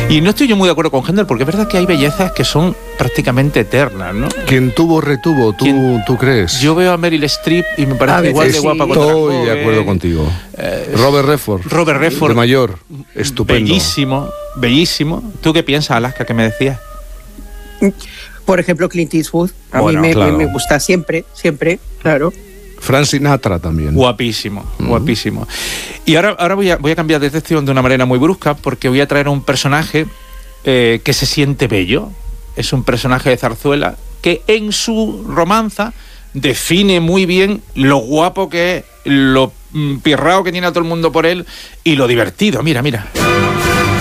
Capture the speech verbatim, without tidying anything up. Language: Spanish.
Y no estoy yo muy de acuerdo con Händel, porque es verdad que hay bellezas que son prácticamente eternas, ¿no? Quien tuvo, retuvo, ¿tú, ¿Quién? ¿tú crees? Yo veo a Meryl Streep y me parece igual de sí. guapa cuando era Estoy joven. de acuerdo contigo. Eh, Robert Redford. Robert Redford. De mayor. Estupendo. Bellísimo, bellísimo. ¿Tú qué piensas, Alaska, que me decías? Por ejemplo, Clint Eastwood. A Bueno, mí me, claro. me, me gusta siempre, siempre, claro. Frank Sinatra también. Guapísimo, Mm. guapísimo. Y ahora, ahora voy, a, voy a cambiar de sección de una manera muy brusca, porque voy a traer a un personaje eh, que se siente bello. Es un personaje de Zarzuela que en su romanza define muy bien lo guapo que es, lo mm, pirrao que tiene a todo el mundo por él y lo divertido. Mira, mira.